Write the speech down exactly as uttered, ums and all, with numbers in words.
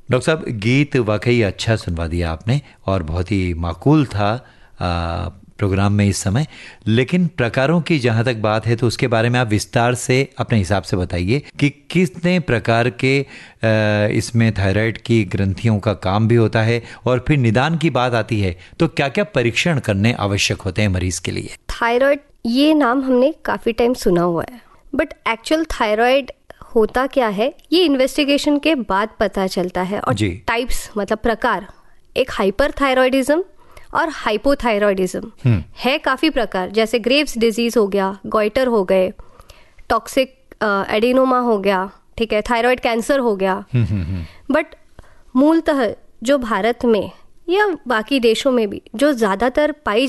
Doctor साहब, गीत वाकई अच्छा सुनवा दिया आपने और बहुत ही माकूल था आ, प्रोग्राम में इस समय। लेकिन प्रकारों की जहाँ तक बात है तो उसके बारे में आप विस्तार से अपने हिसाब से बताइए कि कितने प्रकार के आ, इसमें थायराइड की ग्रंथियों का काम भी होता है, और फिर निदान की बात आती है तो क्या क्या परीक्षण करने आवश्यक होते हैं मरीज के लिए। थायराइड ये नाम हमने काफ़ी टाइम सुना हुआ है, बट एक्चुअल थायराइड होता क्या है ये इन्वेस्टिगेशन के बाद पता चलता है। और टाइप्स मतलब प्रकार, एक हाइपर थायराइडिज्म और हाइपोथायरॉयडिज्म है काफ़ी प्रकार, जैसे ग्रेव्स डिजीज हो गया, गॉइटर हो गए, टॉक्सिक एडिनोमा हो गया, ठीक है, थायराइड कैंसर हो गया। बट मूलतः जो भारत में या बाकी देशों में भी जो ज़्यादातर पाई